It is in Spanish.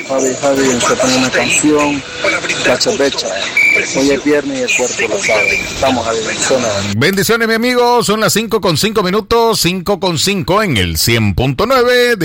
Javi, usted pone una canción, Becha Becha. Hoy es viernes y el cuerpo lo sabe. Estamos, Javi, bendiciones. Bendiciones, mi amigo. Son las 5:05 minutos, 5:05 en el 100.9 de